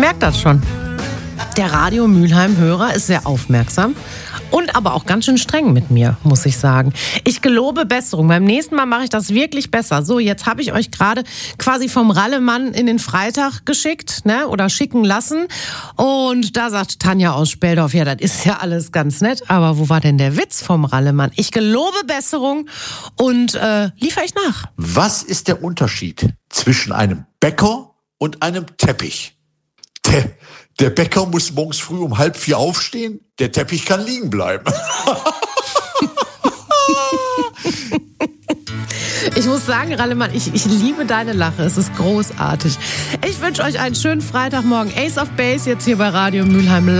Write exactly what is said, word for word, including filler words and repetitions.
merke das schon. Der Radio Mülheim-Hörer ist sehr aufmerksam und aber auch ganz schön streng mit mir, muss ich sagen. Ich gelobe Besserung. Beim nächsten Mal mache ich das wirklich besser. So, jetzt habe ich euch gerade quasi vom Rallemann in den Freitag geschickt, ne, oder schicken lassen. Und da sagt Tanja aus Speldorf, ja, das ist ja alles ganz nett, aber wo war denn der Witz vom Rallemann? Ich gelobe Besserung und äh, liefere ich nach. Was ist der Unterschied zwischen einem Bäcker und einem Teppich? Der, der Bäcker muss morgens früh um halb vier aufstehen, der Teppich kann liegen bleiben. Ich muss sagen, Rallemann, ich, ich liebe deine Lache. Es ist großartig. Ich wünsche euch einen schönen Freitagmorgen. Ace of Base jetzt hier bei Radio Mülheim.